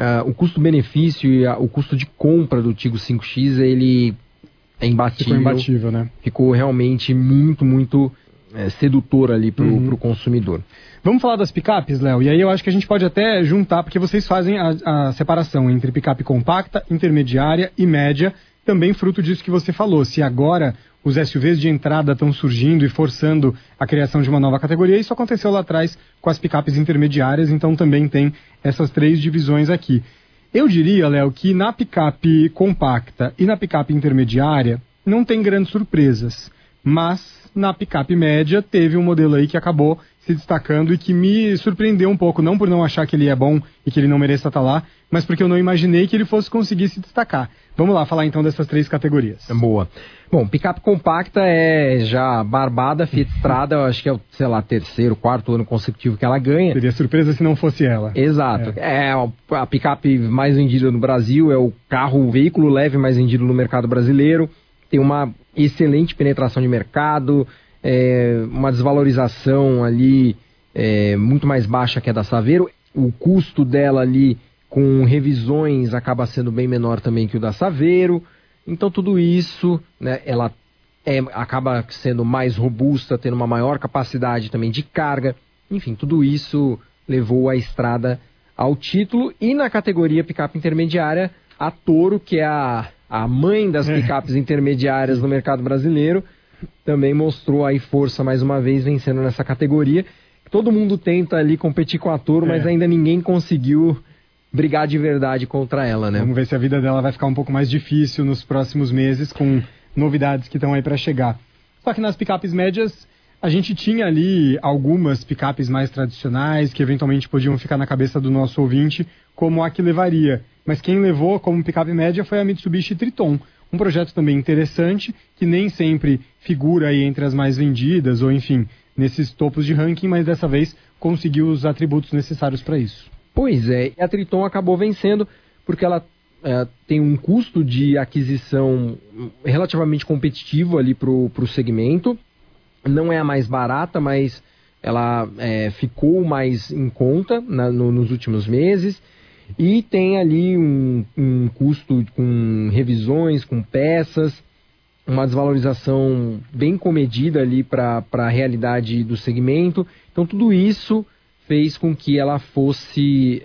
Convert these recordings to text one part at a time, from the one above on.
o custo-benefício e o custo de compra do Tiggo 5X, ele é imbatível. Ficou imbatível, né? Ficou realmente muito sedutor ali pro consumidor. Vamos falar das picapes, Léo? E aí eu acho que a gente pode até juntar, porque vocês fazem a separação entre picape compacta, intermediária e média, também fruto disso que você falou. Se agora os SUVs de entrada estão surgindo e forçando a criação de uma nova categoria, isso aconteceu lá atrás com as picapes intermediárias, então também tem essas 3 divisões aqui. Eu diria, Léo, que na picape compacta e na picape intermediária não tem grandes surpresas, mas na picape média teve um modelo aí que acabou se destacando e que me surpreendeu um pouco, não por não achar que ele é bom e que ele não mereça estar lá, mas porque eu não imaginei que ele fosse conseguir se destacar. Vamos lá falar então dessas 3 categorias. Boa. Bom, picape compacta é já barbada, Fiat Strada, eu acho que é o, sei lá, 3º, 4º ano consecutivo que ela ganha. Seria surpresa se não fosse ela. Exato. É a picape mais vendida no Brasil, é o veículo leve mais vendido no mercado brasileiro, tem uma excelente penetração de mercado, uma desvalorização ali muito mais baixa que a da Saveiro. O custo dela ali com revisões acaba sendo bem menor também que o da Saveiro. Então tudo isso, né, ela acaba sendo mais robusta, tendo uma maior capacidade também de carga. Enfim, tudo isso levou a Strada ao título. E na categoria picape intermediária, a Toro, que é a mãe das picapes intermediárias no mercado brasileiro, também mostrou aí força mais uma vez, vencendo nessa categoria. Todo mundo tenta ali competir com a Toro, mas ainda ninguém conseguiu brigar de verdade contra ela, né? Vamos ver se a vida dela vai ficar um pouco mais difícil nos próximos meses, com novidades que estão aí para chegar. Só que nas picapes médias, a gente tinha ali algumas picapes mais tradicionais, que eventualmente podiam ficar na cabeça do nosso ouvinte, como a que levaria. Mas quem levou como picape média foi a Mitsubishi Triton. Um projeto também interessante, que nem sempre figura aí entre as mais vendidas, ou enfim, nesses topos de ranking, mas dessa vez conseguiu os atributos necessários para isso. Pois é, a Triton acabou vencendo, porque ela tem um custo de aquisição relativamente competitivo ali pro segmento. Não é a mais barata, mas ela ficou mais em conta nos últimos meses. E tem ali um custo com revisões, com peças, uma desvalorização bem comedida ali para a realidade do segmento. Então tudo isso fez com que ela fosse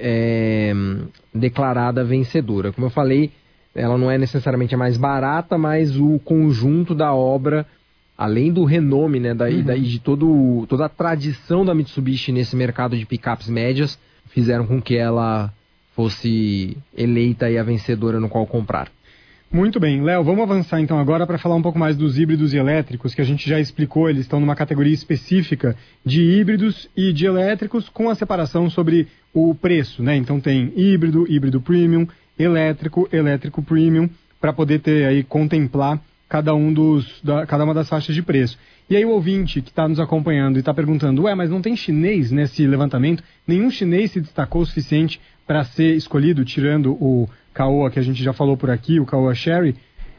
declarada vencedora. Como eu falei, ela não é necessariamente a mais barata, mas o conjunto da obra, além do renome, né, de toda a tradição da Mitsubishi nesse mercado de picapes médias, fizeram com que ela fosse eleita aí a vencedora no qual comprar. Muito bem, Léo, vamos avançar então agora para falar um pouco mais dos híbridos e elétricos, que a gente já explicou, eles estão numa categoria específica de híbridos e de elétricos, com a separação sobre o preço, né? Então tem híbrido, híbrido premium, elétrico, elétrico premium, para poder ter aí, contemplar cada uma das faixas de preço. E aí o ouvinte que está nos acompanhando e está perguntando, mas não tem chinês nesse levantamento? Nenhum chinês se destacou o suficiente para ser escolhido, tirando o Caoa, que a gente já falou por aqui, o Caoa Sherry?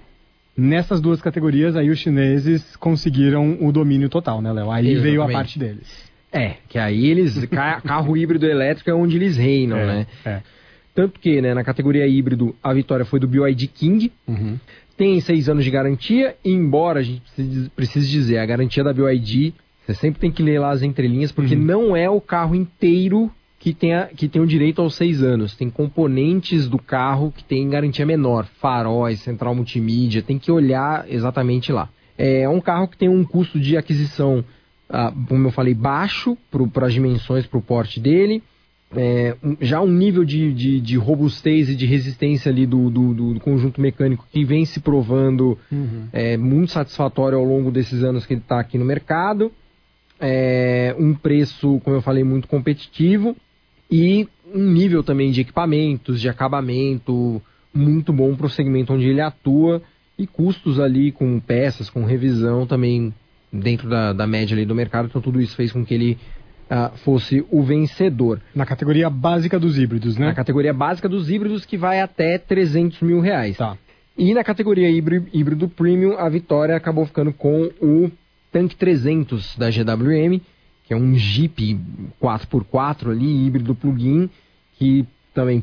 Nessas 2 categorias, aí os chineses conseguiram o domínio total, né, Léo? Aí exatamente veio a parte deles. Que aí eles... carro híbrido elétrico é onde eles reinam, né? Tanto que, né, na categoria híbrido, a vitória foi do BYD King. Tem 6 anos de garantia, e embora a gente precise dizer, a garantia da BYD, você sempre tem que ler lá as entrelinhas, porque não é o carro inteiro que tem o direito aos 6 anos. Tem componentes do carro que tem garantia menor, faróis, central multimídia, tem que olhar exatamente lá. É um carro que tem um custo de aquisição, como eu falei, baixo para as dimensões, para o porte dele. Já um nível de robustez e de resistência ali do conjunto mecânico que vem se provando muito satisfatório ao longo desses anos que ele está aqui no mercado. Um preço, como eu falei, muito competitivo e um nível também de equipamentos, de acabamento muito bom para o segmento onde ele atua, e custos ali com peças, com revisão também dentro da média ali do mercado. Então tudo isso fez com que ele fosse o vencedor. Na categoria básica dos híbridos, né? Na categoria básica dos híbridos, que vai até R$300 mil. Tá. E na categoria híbrido premium, a vitória acabou ficando com o Tank 300 da GWM, que é um Jeep 4x4 ali, híbrido plug-in, que também